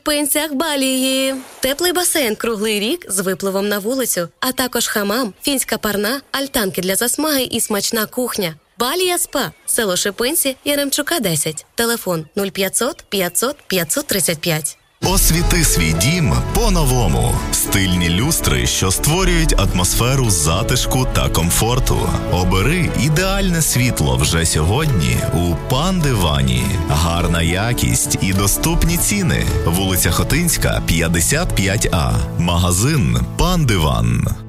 Пенсях Балії. Теплий басейн круглий рік з випливом на вулицю, а також хамам, фінська парна, альтанки для засмаги і смачна кухня. Балія СПА. Село Шипинці, Яремчука, 10. Телефон 0500 500 535. Освіти свій дім по-новому. Стильні люстри, що створюють атмосферу затишку та комфорту. Обери ідеальне світло вже сьогодні у Пан Дивані. Гарна якість і доступні ціни. Вулиця Хотинська, 55А. Магазин Пан Диван.